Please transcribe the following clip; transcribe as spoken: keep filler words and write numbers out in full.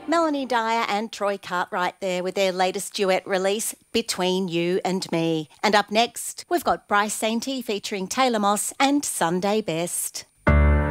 Melanie Dyer and Troy Cartwright there with their latest duet release, Between You and Me. And up next, we've got Bryce Sainty featuring Taylor Moss and Sunday Best.